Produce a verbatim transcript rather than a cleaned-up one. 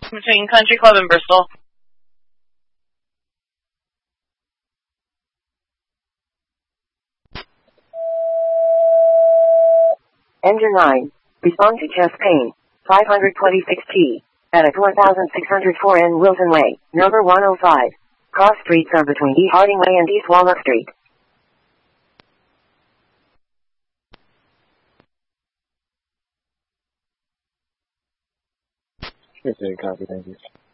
between Country Club and Bristol. Engine nine. Respond to chest pain. five twenty-six T. At a four thousand six hundred four N Wilson Way, number one oh five. Cross streets are between E. Harding Way and East Walnut Street. Yes, sir. Copy. Thank you.